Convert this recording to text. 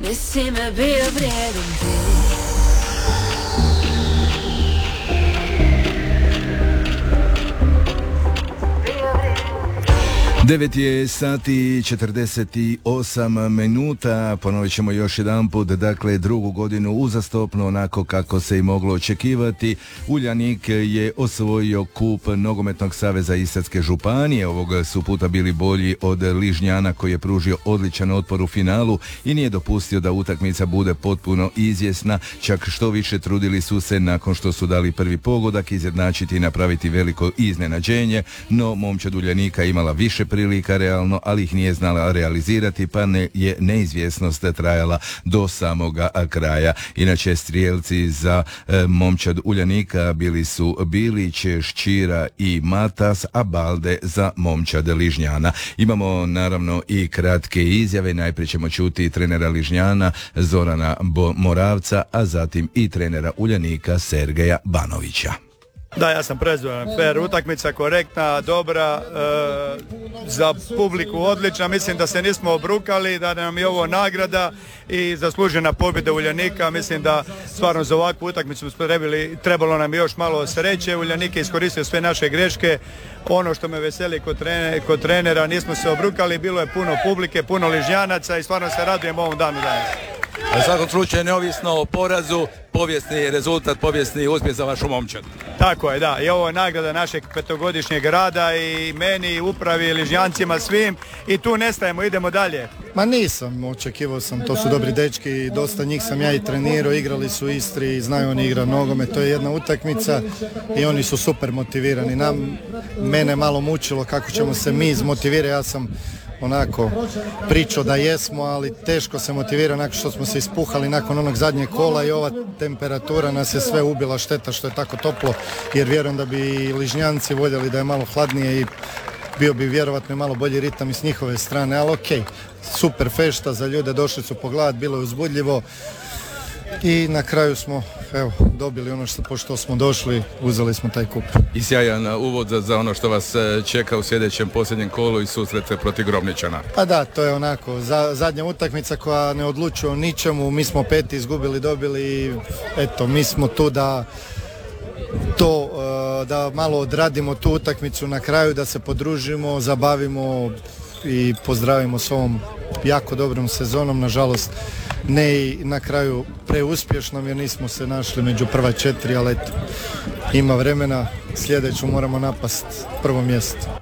nisi me bio vrijedan ti. 9 je sati 48 minuta, ponovit ćemo još jedanput, dakle drugu godinu uzastopno onako kako se i moglo očekivati. Uljanik je osvojio kup Nogometnog saveza Istarske županije, ovog su puta bili bolji od Ližnjana koji je pružio odličan otpor u finalu i nije dopustio da utakmica bude potpuno izvjesna, čak što više trudili su se nakon što su dali prvi pogodak izjednačiti i napraviti veliko iznenađenje, no momčad Uljanika imala više prilika realno, ali ih nije znala realizirati, pa je neizvjesnost trajala do samoga kraja. Inače, strijelci za momčad Uljanika bili su Bilić, Šćira i Matas, a Balde za momčad Ližnjana. Imamo naravno i kratke izjave. Najprije ćemo čuti trenera Ližnjana Zorana Moravca, a zatim i trenera Uljanika Sergeja Banovića. Da, ja sam prezadovoljan. Fair utakmica, korektna, dobra, za publiku odlična. Mislim da se nismo obrukali, da nam je ovo nagrada i zaslužena pobjeda Uljanika. Mislim da stvarno za ovakvu utakmicu trebalo nam još malo sreće. Uljanik je iskoristio sve naše greške. Ono što me veseli kod trenera, nismo se obrukali, bilo je puno publike, puno Ližnjanaca i stvarno se radujem ovom danu danas. U svakom slučaju, neovisno o porazu, povijesni rezultat, povijesni uspjeh za vašu momčad. Tako je, da. I ovo je nagrada našeg petogodišnjeg rada i meni, i upravi, i Ližnjancima, svim. I tu nestajemo, idemo dalje. Ma nisam, očekivao sam, to su dobri dečki, dosta njih sam ja i trenirao, igrali su u Istri, znaju oni igra nogomet, to je jedna utakmica i oni su super motivirani. Mene malo mučilo kako ćemo se mi izmotivirati, ja sam onako pričao da jesmo, ali teško se motivira nakon što smo se ispuhali nakon onog zadnjeg kola i ova temperatura nas je sve ubila, šteta što je tako toplo, jer vjerujem da bi Ližnjanci voljeli da je malo hladnije i bio bi vjerovatno malo bolji ritam i s njihove strane, ali okej, super fešta za ljude, došli su pogledat, bilo je uzbudljivo i na kraju smo dobili ono što, pošto smo došli, uzeli smo taj kup. I sjajan uvod za ono što vas čeka u sljedećem posljednjem kolu i susret protiv Grobničana. Pa da, to je onako zadnja utakmica koja ne odlučuje o ničemu, mi smo peti izgubili, dobili i eto, mi smo tu da malo odradimo tu utakmicu na kraju, da se podružimo, zabavimo i pozdravimo s ovom jako dobrom sezonom, nažalost ne i na kraju preuspješnom jer nismo se našli među prva 4, ali eto, ima vremena, sljedeću moramo napast prvo mjesto.